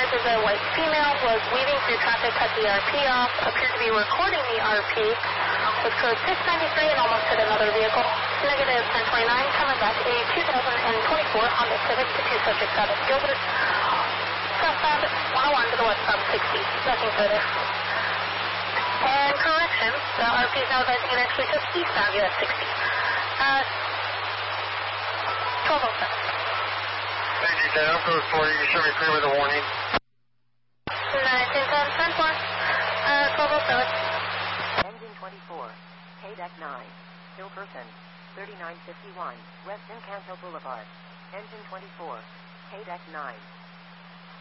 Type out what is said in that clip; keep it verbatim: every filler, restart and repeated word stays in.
is a white female, was weaving through traffic, cut the R P off, appeared to be recording the R P with code six ninety-three and almost hit another vehicle. Negative ten twenty-nine, coming back a two thousand twenty-four Honda Civic, the two subjects out of Gilbert. Southbound one oh one to the westbound sixty, nothing further. And correction, the R P is now advising it actually took eastbound U S sixty. Uh, twelve oh seven. Thank you, Jen. I'm code four. You should be clear with a warning. nineteen ten, ten four. Uh, twelve oh seven. Engine twenty-four. K D E C nine. Hilkerson. thirty-nine fifty-one. West Encanto Boulevard. Engine twenty-four. K D E C nine.